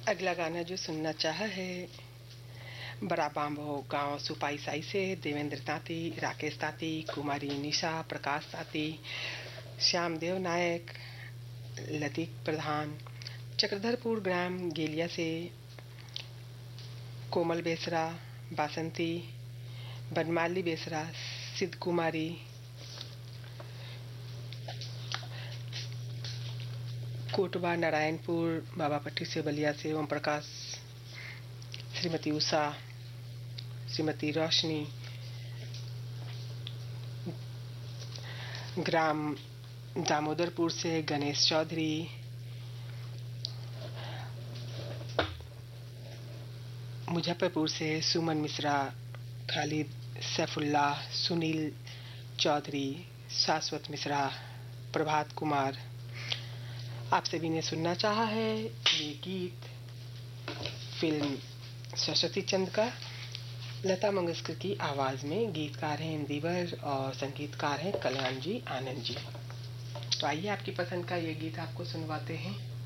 अगला गाना जो सुनना चाहा है बड़ा बांबो गांव सुपाई साई से देवेंद्र तांती, राकेश तांती, कुमारी निशा, प्रकाश तांती, श्यामदेव नायक, लतीक प्रधान, चक्रधरपुर ग्राम गेलिया से कोमल बेसरा, बासंती, बनमाली बेसरा, सिद्ध कुमारी, कोटबा नारायणपुर, बाबा पट्टी से बलिया से ओम प्रकाश, श्रीमती उषा, श्रीमती रोशनी, ग्राम दामोदरपुर से गणेश चौधरी, मुजफ्फरपुर से सुमन मिश्रा, खालिद सैफुल्लाह, सुनील चौधरी, शाश्वत मिश्रा, प्रभात कुमार। आप सभी ने सुनना चाहा है ये गीत फिल्म सरस्वती चंद का लता मंगेशकर की आवाज़ में। गीतकार हैं इंदिवर और संगीतकार हैं कल्याण जी आनंद जी। तो आइए आपकी पसंद का ये गीत आपको सुनवाते हैं।